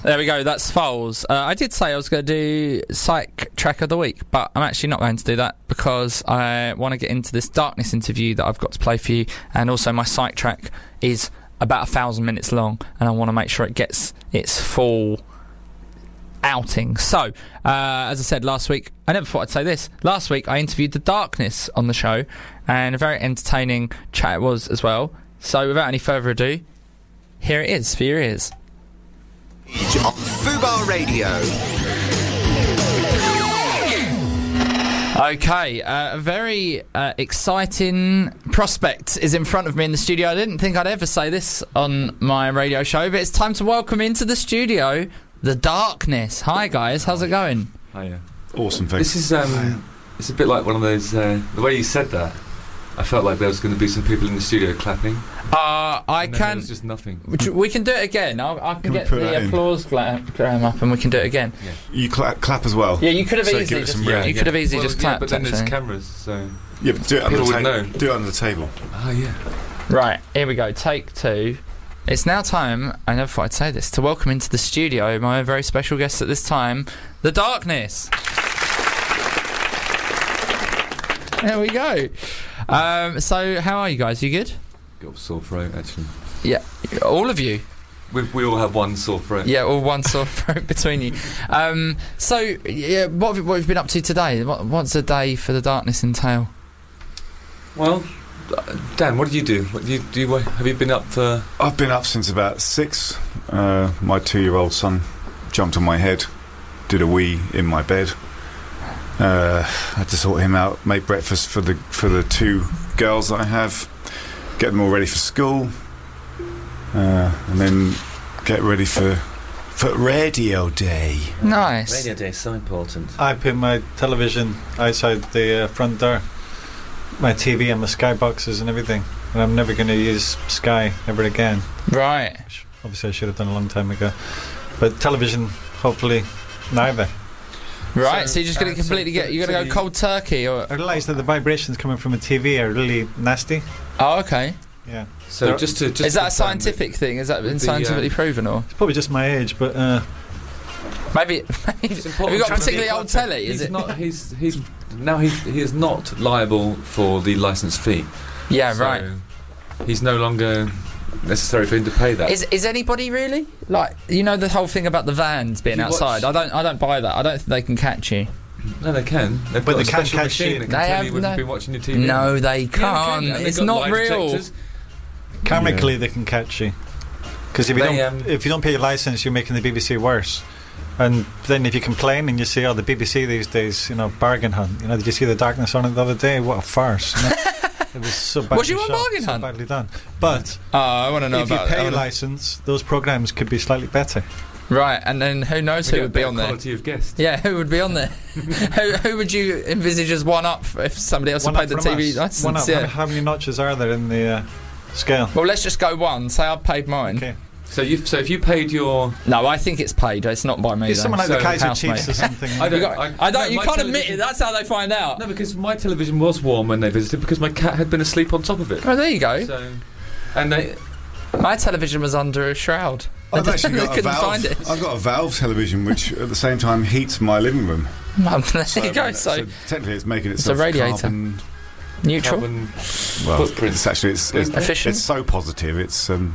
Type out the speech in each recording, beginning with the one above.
There we go, that's Foals. I did say I was going to do Psych Track of the Week, but I'm actually not going to do that because I want to get into this Darkness interview that I've got to play for you, and also my Psych Track is about 1,000 minutes long, and I want to make sure it gets its full outing. So, as I said last week, I never thought I'd say this. Last week I interviewed The Darkness on the show, and a very entertaining chat it was as well. So, without any further ado, here it is for your ears. On Fubar Radio. Okay, a very exciting prospect is in front of me in the studio. I didn't think I'd ever say this on my radio show, but it's time to welcome into the studio The Darkness. Hi guys, how's it going? Hiya. Awesome, thanks. This is it's a bit like one of those. The way you said that, I felt like there was going to be some people in the studio clapping. I and can. There was just nothing. We can do it again. I can get put the that in? applause gram up, and we can do it again. Yeah. You clap as well. Yeah, you could have So easily give it just. some real- You could have easily Well, just yeah, clapped. but then there's actually. cameras, so. Yeah, but do it under People the would table. know. Do it under the table. Oh yeah. Right, here we go. Take 2. It's now time, I never thought I'd say this, to welcome into the studio my very special guest at this time, The Darkness. There we go. So, how are you guys? You good? Got a sore throat actually. Yeah, all of you. We all have one sore throat. Yeah, all one sore throat between you. So, yeah, what have you been up to today? What's a day for The Darkness entail? Well, Dan, what did you do? What do you have you been up for? I've been up since about 6. My 2-year-old son jumped on my head, did a wee in my bed. I had to sort him out, make breakfast for the 2 girls that I have, get them all ready for school, and then get ready for radio day. Nice. Radio day is so important. I put my television outside the front door, my TV and my Sky boxes and everything, and I'm never going to use Sky ever again. Right. Which obviously I should have done a long time ago. But television, hopefully, neither. Right, so you're just going to completely you're going to go cold turkey? Or? I realised that the vibrations coming from a TV are really nasty. Oh, okay. Yeah. So just to Is that a scientific thing? Is that been scientifically proven, or It's probably just my age, but maybe have you got a particularly old telly? Is He's it? not. He's now he is not liable for the licence fee. Yeah, So right. He's no longer necessary for him to pay that. Is anybody really, like, you know, the whole thing about the vans being If you outside? watch- I don't buy that. I don't think they can catch you. No, they can. They've But got they a can't special catch machine you. that They can tell have you when no- you've been watching your TV. No, they Yeah, can't. they can. It's They've got not lie real. detectors. karmically they can catch you. Because if you They, if you don't pay your licence, you're making the BBC worse. And then if you complain and you say, "Oh, the BBC these days, bargain hunt." Did you see The Darkness on it the other day? What a farce! It was so badly Was you on shot, Bargain so Hunt? badly done. But Oh, I want to know if you about pay a that. licence, those programmes could be slightly better. Right, and then who knows We who get would be better on there? quality of guests. Yeah, who would be on there? who would you envisage as one up if somebody else had paid the TV licence? One up. Yeah. How many notches are there in the scale? Well, let's just go one. Say I've paid mine. Okay. So if you paid your, No, I think it's paid. It's not by me. Is though. someone like the So, Kaiser housemate. Chiefs or something? I don't. No, you my can't admit television- it. That's how they find out. No, because my television was warm when they visited because my cat had been asleep on top of it. Oh, there you go. So, and they. My television was under a shroud. I've actually They got a couldn't valve. find it. I've got a valve television which at the same time heats my living room. There you go. So technically it's making it's itself a radiator. carbon, neutral. Carbon well, footprint. it's actually it's Efficient. it's so positive. It's I'm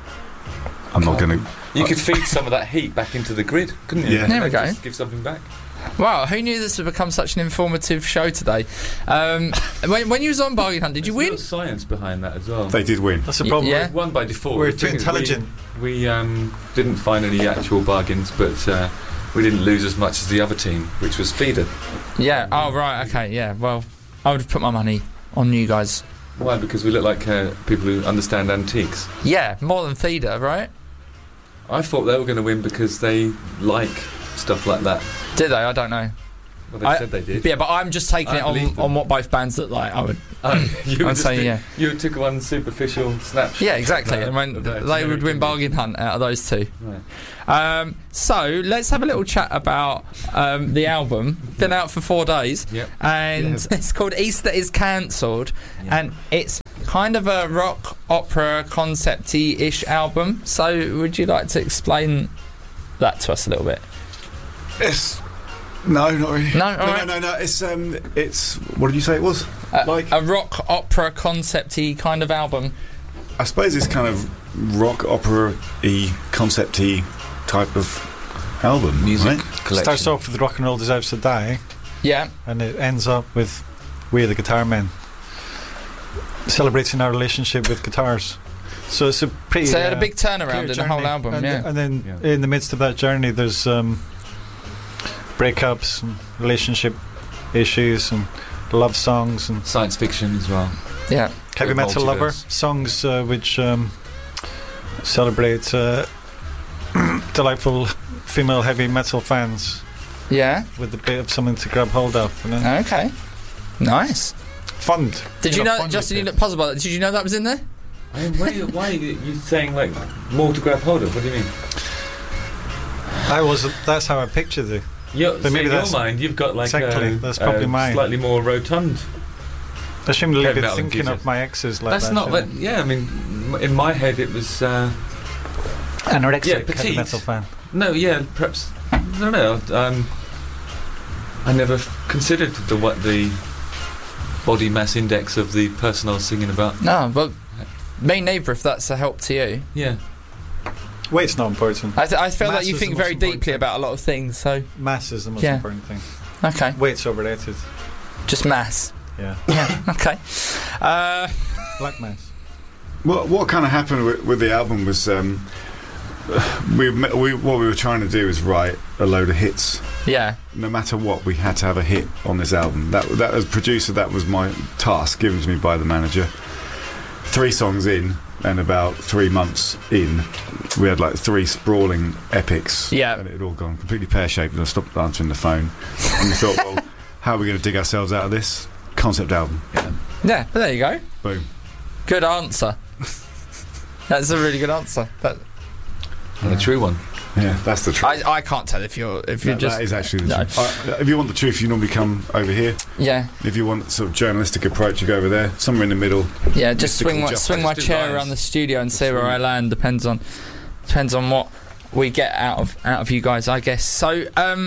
not going to. You could feed some of that heat back into the grid, couldn't you? Yeah. There we And go. just give something back. Wow, who knew this would become such an informative show today? When you was on Bargain Hunt, did you There's a win? lot of science behind that as well. They did win. That's the problem. Yeah. Won by default. We're The too thing is intelligent. We didn't find any actual bargains, but we didn't lose as much as the other team, which was Feeder. Yeah. Oh, right. Okay. Yeah. Well, I would have put my money on you guys. Why? Because we look like people who understand antiques. Yeah, more than Feeder, right? I thought they were going to win because they like stuff like that. Did they? I don't know. Well, they said they did. Yeah, but I'm just taking I it believe them. on what both bands look like. I would. You I'd say, yeah. You took one superficial snapshot. Yeah, exactly. of I mean, of that they would generic win image. Bargain Hunt out of those two. Right. So let's have a little chat about the album. Been out for 4 days, Yep. and it's called Easter is Cancelled, and it's kind of a rock opera concept-y-ish album. So would you like to explain that to us a little bit? No, not really. No, all right. No. It's what did you say it was? Like A rock opera concept-y kind of album. I suppose it's kind of rock opera-y, concept-y type of album, Music right? collection. Starts off with Rock and Roll Deserves to Die, Yeah. and it ends up with We Are the Guitar Men, celebrating our relationship with guitars. So it's a pretty. So it had a big clear turnaround in the journey. whole album, and, yeah. And then Yeah. in the midst of that journey, there's breakups, and relationship issues, and love songs, and Science fiction as well. Yeah. heavy metal lover multiverse. songs which celebrate delightful female heavy metal fans Yeah. with a bit of something to grab hold of. You know? Okay. Nice. Fun. Did you know, fun Justin, you with look puzzled by that. Did you know that was in there? I mean, why are you saying like more to grab hold of? What do you mean? That's how I pictured it. But maybe in your that's- mind, you've got like exactly, that's probably mine. slightly more rotund. I shouldn't Heavy leave it metal thinking enthusiast. of my exes like That's that. not. shouldn't But, I mean, in my head, it was. Anorexic Yeah, heavy petite. metal fan. No, yeah, perhaps. I don't know. I never considered the body mass index of the person I was singing about. No, but me neither, if that's a help to you. Yeah. Weight's not important. I feel Mass that you is think the most very important deeply thing. about a lot of things, so. Mass is the most Yeah. important thing. Okay. Weight's overrated. Just mass. Yeah. Yeah. Okay. Black mass. What kind of happened with the album was what we were trying to do is write a load of hits. Yeah. No matter what, we had to have a hit on this album. That as producer, that was my task given to me by the manager. 3 songs in, and about 3 months in, we had like 3 sprawling epics. Yeah. And it had all gone completely pear-shaped, and I stopped answering the phone. And we thought, well, how are we going to dig ourselves out of this? Concept album. Yeah, but there you go. Boom. Good answer. That's a really good answer. But And a true one. Yeah, that's the truth. I can't tell if you're just. That is actually the No. truth. If you want the truth, you normally come over here. Yeah. If you want sort of journalistic approach, you go over there. Somewhere in the middle. Yeah, just Mystical swing my justice chair device. around the studio and see where I land. Depends on what we get out of you guys, I guess. So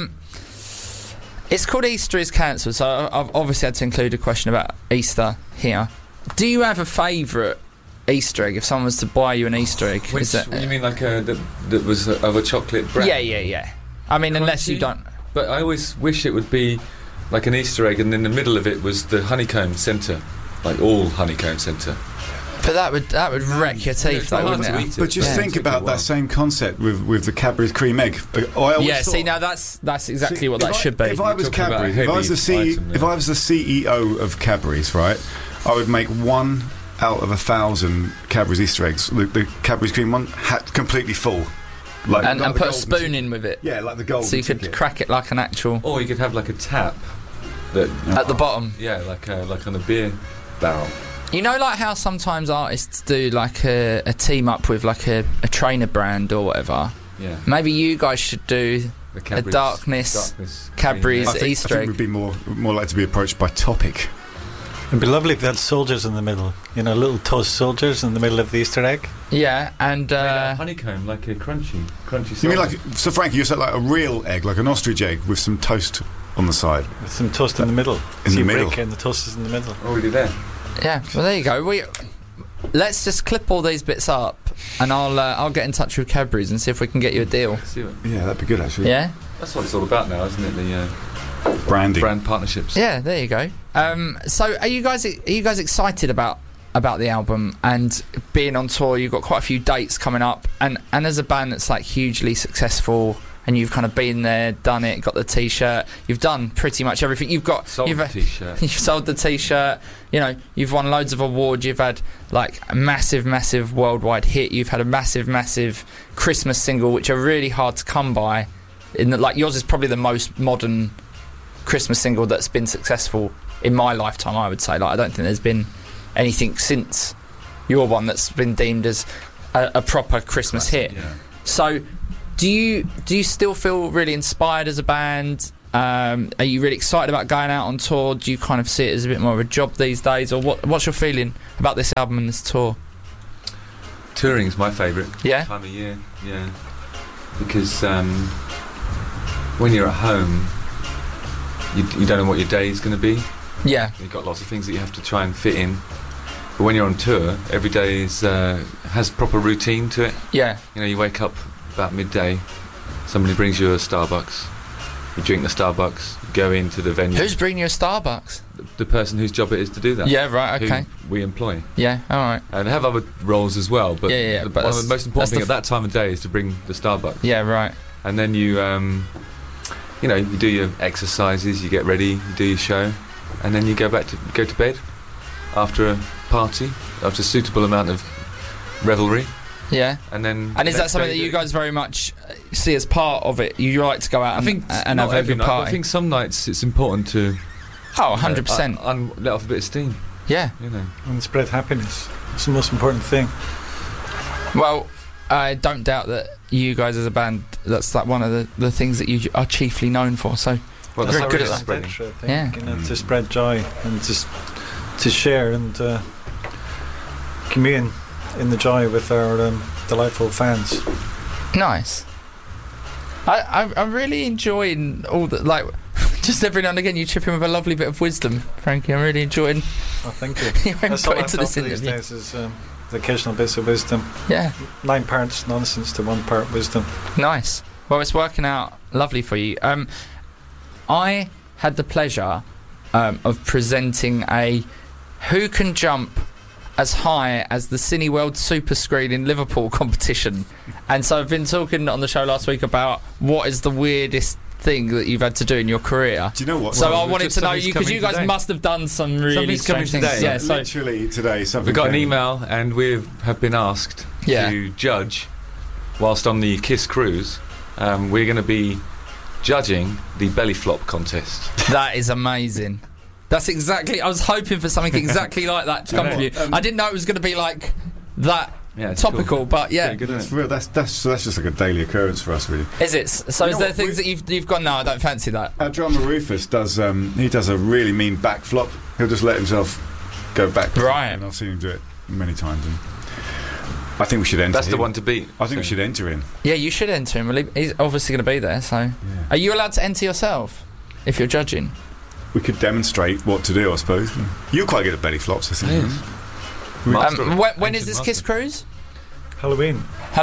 it's called Easter is Cancelled. So I've obviously had to include a question about Easter here. Do you have a favourite Easter egg? If someone was to buy you an Easter egg, Which, is it? you mean like that was of a chocolate brand? Yeah. I mean, unless you Crunchy? don't. But I always wish it would be like an Easter egg, and in the middle of it was the honeycomb centre, like all honeycomb centre. But that would wreck your teeth, It's not though, hard wouldn't to it? eat But just Yeah. think It took a about while. that same concept with the Cadbury's cream egg. I always Yeah, see, thought- now that's exactly See, what that should be. If I was You're talking about a Cadbury's, if I was the heavy item, yeah. if I was the CEO of Cadbury's, right, I would make 1 out of 1,000 Cadbury's Easter eggs. The Cadbury's cream one had completely full, like and like the put a golden spoon ticket. in with it. Yeah, like the golden So you could ticket. crack it like an actual Or you could have like a tap that, at the bottom. yeah, like on a beer barrel. You know, like how sometimes artists do like a team up with like a trainer brand or whatever. Yeah. Maybe you guys should do The Cadbury's, Darkness cream Cadbury's egg. I Easter think egg. we'd be more likely to be approached by Topic. It'd be lovely if they had soldiers in the middle. You know, little toast soldiers in the middle of the Easter egg. Yeah, and Honeycomb, like a crunchy. You mean solid. like, so Frankie, you said like a real egg, like an ostrich egg with some toast on the side. With some toast in the middle. In so the you middle. break it and the toast is in the middle. already there? yeah. Well, there you go. Let's just clip all these bits up, and I'll get in touch with Cadbury's and see if we can get you a deal. See what, Yeah, that'd be good actually. Yeah. that's what it's all about now, isn't it? The Branding. brand partnerships. Yeah, there you go. So are you guys excited about the album and being on tour? You've got quite a few dates coming up, and as a band that's like hugely successful, and you've kind of been there, done it, got the t-shirt, you've done pretty much everything. Sold you've the t-shirt. You've sold the t-shirt, you know, you've won loads of awards, you've had like a massive worldwide hit, you've had a massive Christmas single, which are really hard to come by. Like yours is probably the most modern Christmas single that's been successful in my lifetime, I would say. Like, I don't think there's been anything since your one that's been deemed as a proper Christmas hit. Yeah. So do you still feel really inspired as a band? Are you really excited about going out on tour? Do you kind of see it as a bit more of a job these days, or what's your feeling about this album and this tour? Touring's my favourite Yeah? time of year. Yeah. because when you're at home, you don't know what your day is going to be. Yeah. You've got lots of things that you have to try and fit in. But when you're on tour, every day has proper routine to it. Yeah. You know, you wake up about midday, somebody brings you a Starbucks, you drink the Starbucks, you go into the venue. Who's bringing you a Starbucks? The person whose job it is to do that. Yeah, right, okay. Who we employ. Yeah, all right. And they have other roles as well, but, but one of the most important thing at that time of day is to bring the Starbucks. Yeah, right. And then you do your exercises, you get ready, you do your show, and then you go to bed after a party, after a suitable amount of revelry. Yeah. And is that something that you guys very much see as part of it? You like to go out and have a good party? I think some nights it's important to 100%. let off a bit of steam. Yeah. You know. And spread happiness. It's the most important thing. Well, I don't doubt that you guys as a band, that's like one of the things that you are chiefly known for. So well, very that's good at that. spreading. Yeah. You know, to spread joy and just to share and commune in the joy with our delightful fans. Nice. I'm really enjoying all the, like, just every now and again you chip in with a lovely bit of wisdom, Frankie. I'm really enjoying. Oh, thank you. That's all into this these days is the occasional bits of wisdom. Yeah. 9 parts nonsense to 1 part wisdom. Nice. Well, it's working out lovely for you. I had the pleasure of presenting a Who Can Jump as high as the Cineworld Super Screen in Liverpool competition. And so I've been talking on the show last week about what is the weirdest thing that you've had to do in your career. Do you know what? So I wanted to know you, because you guys must have done some really strange things. Today. Yeah, so literally today something. We got an came. email and we have been asked to judge whilst on the Kiss cruise. We're going to be judging the belly flop contest. That is amazing. That's exactly. I was hoping for something exactly like that to come from you. I didn't know it was going to be like that topical, cool. But yeah, Good, that's real. That's just like a daily occurrence for us, really. Is it? So is there things that you've gone? No, I don't fancy that. Our drummer Rufus does. He does a really mean back flop. He'll just let himself go back. Right. And I've seen him do it many times. And I think we should enter. That's him. the one to beat. I think we should enter him. Yeah, you should enter him. He's obviously going to be there. So, Are you allowed to enter yourself if you're judging? We could demonstrate what to do, I suppose. You're quite good at belly flops, I think. When is this Kiss cruise? Halloween.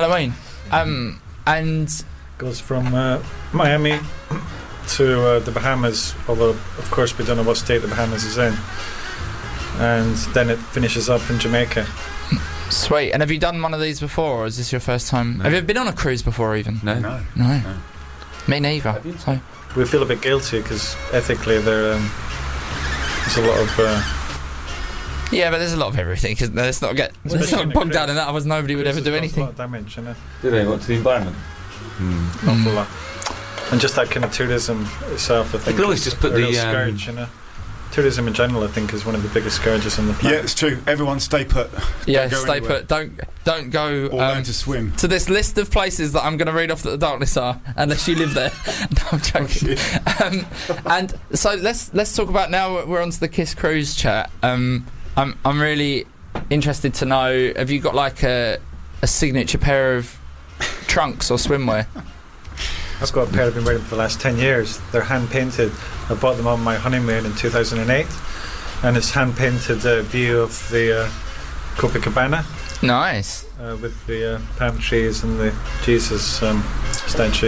And goes from Miami to the Bahamas, although of course we don't know what state the Bahamas is in, and then it finishes up in Jamaica. Sweet. And have you done one of these before, or is this your first time? No. Have you been on a cruise before even? No. Me neither. So We feel a bit guilty because ethically there's a lot of yeah, but there's a lot of everything, isn't there? Let's not bogged down in that, otherwise nobody would ever do anything. A lot of damage, you know. Do they? What, to the environment? Awful lot. And just that kind of tourism itself, I think. They could always just put a real the scourge, you know. Tourism in general, I think, is one of the biggest scourges on the planet. Yeah, it's true. Everyone stay put. Yeah, Don't go stay anywhere. put. Don't go. Or learn to swim. To this list of places that I'm going to read off that the Darkness are, unless you live there. No, I'm joking. And so let's talk about, now we're on to the Kiss Cruise chat. I'm really interested to know, have you got like a signature pair of trunks or swimwear? I've got a pair I've been wearing for the last 10 years. They're hand painted. I bought them on my honeymoon in 2008, and it's hand painted view of the Copacabana. Nice. With the palm trees and the Jesus statue.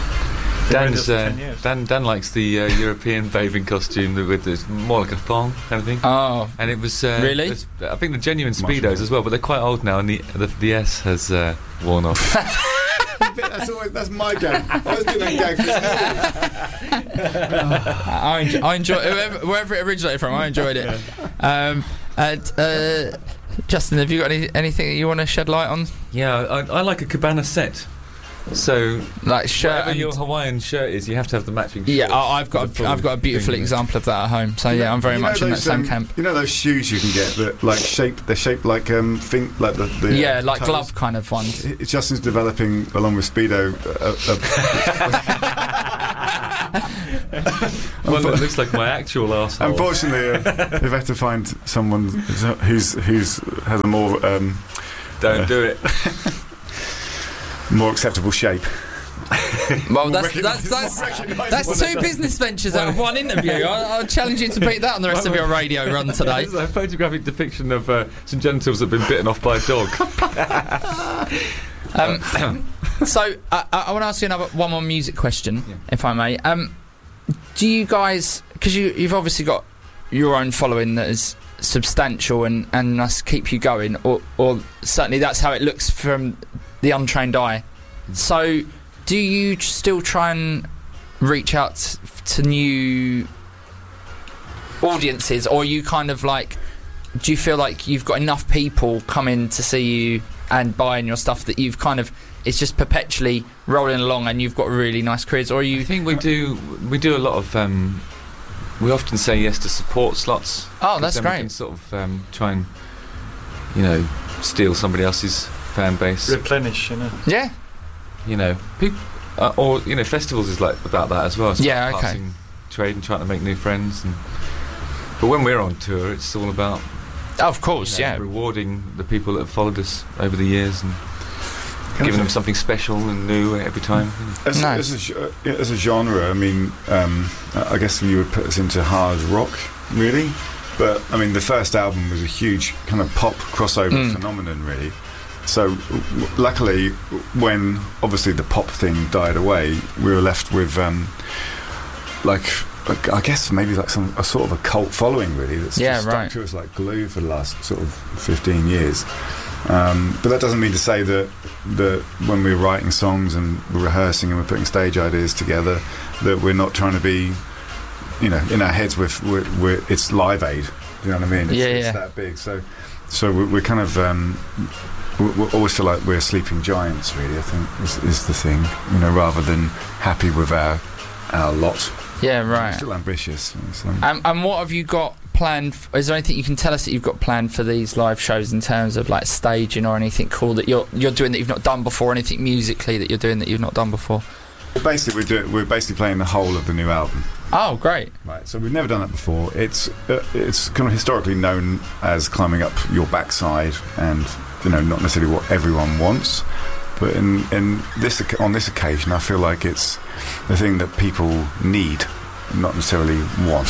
Dan likes the European bathing costume with this more like a thong kind of thing. Oh, and it was really? I think the genuine speedos as well, but they're quite old now, and the S has worn off. That's my gag. I was doing that gag for I enjoy wherever it originated from. I enjoyed it. Justin, have you got anything that you want to shed light on? Yeah, I like a cabana set. So, like shirt, whatever and your Hawaiian shirt is, you have to have the matching. Yeah, I've got a beautiful example of that at home. So yeah, I'm very much in that same camp. You know those shoes you can get that like they're shaped like like the yeah, like toes? glove kind of ones. Justin's developing along with Speedo. Well, it looks like my actual arsehole. Unfortunately, we've had to find someone who's has a more don't do it. more acceptable shape. Well, that's two business ventures out of one interview. I'll challenge you to beat that on the rest of your radio run today. It's a photographic depiction of some genitals that have been bitten off by a dog. So I want to ask you one more music question, if I may. Do you guys, because you've obviously got your own following that is substantial and must keep you going, or certainly that's how it looks from the untrained eye. So do you still try and reach out to new audiences, or are you kind of like, do you feel like you've got enough people coming to see you and buying your stuff that you've kind of, it's just perpetually rolling along and you've got really nice careers? Or are you... I think we do a lot of we often say yes to support slots. Oh, that's then great. We can sort of try and, steal somebody else's fan base. Replenish, Yeah. People, or festivals is like about that as well. It's Yeah, like okay. passing trade and trying to make new friends. But when we're on tour, it's all about, Of course, yeah. rewarding the people that have followed us over the years and giving them something special and new every time. As a genre, I mean, I guess you would put us into hard rock, really. But I mean, the first album was a huge kind of pop crossover phenomenon, really. So, luckily, when obviously the pop thing died away, we were left with I guess maybe like a sort of a cult following, really, that's just stuck to us like glue for the last sort of 15 years. But that doesn't mean to say that when we're writing songs and we're rehearsing and we're putting stage ideas together, that we're not trying to be, in our heads we're it's Live Aid. Do you know what I mean? It's that big. So we're kind of we always feel like we're sleeping giants. Really, I think is the thing. Rather than happy with our lot. Yeah, right. We're still ambitious. So. And what have you got planned? Is there anything you can tell us that you've got planned for these live shows in terms of like staging or anything cool that you're doing that you've not done before? Anything musically that you're doing that you've not done before? Basically, we're basically playing the whole of the new album. Oh, great! Right, so we've never done that before. It's kind of historically known as climbing up your backside, and not necessarily what everyone wants. But on this occasion, I feel like it's the thing that people need, not necessarily want.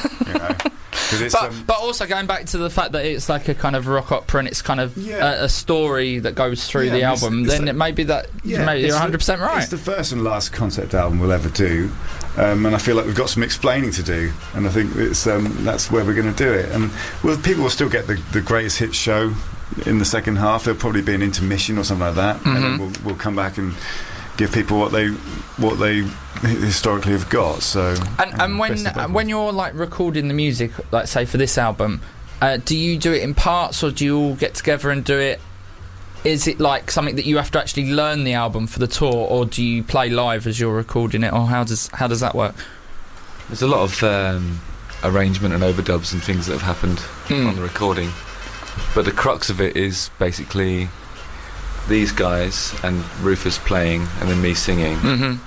But also going back to the fact that it's like a kind of rock opera and it's kind of a story that goes through the album, then it may be that maybe you're 100% right. It's the first and last concept album we'll ever do, and I feel like we've got some explaining to do, and I think it's that's where we're going to do it. And people will still get the greatest hits show in the second half. There'll probably be an intermission or something like that, and then we'll come back and give people what they historically have got. So and when you're like recording the music, like say for this album, do you do it in parts or do you all get together and do it? Is it like something that you have to actually learn the album for the tour, or do you play live as you're recording it, or how does that work? There's a lot of arrangement and overdubs and things that have happened on the recording, but the crux of it is basically these guys and Rufus playing and then me singing.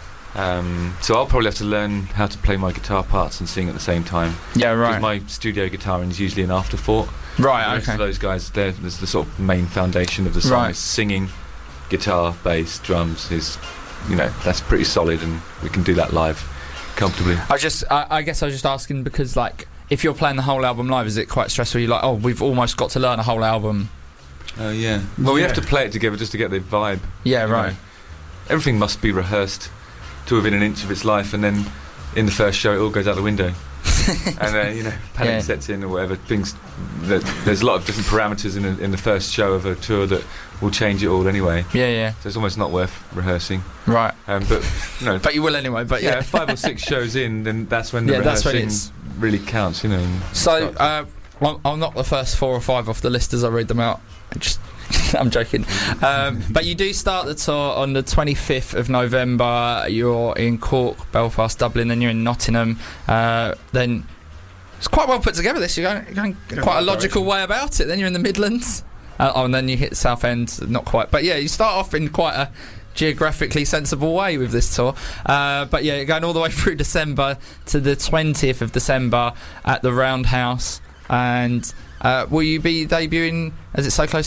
So I'll probably have to learn how to play my guitar parts and sing at the same time. Yeah, right. Because my studio guitar is usually an afterthought. Right, the rest of those guys, there's the sort of main foundation of the song. Right. Is singing, guitar, bass, drums is, that's pretty solid, and we can do that live comfortably. I guess I was just asking because, like, if you're playing the whole album live, is it quite stressful? You're like, oh, we've almost got to learn a whole album. Oh, yeah. Well, we have to play it together just to get the vibe. Yeah, right. Everything must be rehearsed to within an inch of its life, and then in the first show it all goes out the window. And panic sets in or whatever. There's a lot of different parameters in the first show of a tour that will change it all anyway. Yeah. So it's almost not worth rehearsing. Right. But you will anyway. But 5 or 6 shows in, then that's when the rehearsing really counts. So I'll knock the first 4 or 5 off the list as I read them out. I'm joking. But you do start the tour on the 25th of November. You're in Cork, Belfast, Dublin, then you're in Nottingham. Then it's quite well put together this. You're going quite a logical way about it. Then you're in the Midlands. And then you hit Southend, not quite. But yeah, you start off in quite a geographically sensible way with this tour. But yeah, you're going all the way through December to the 20th of December at the Roundhouse. And will you be debuting, as it's so close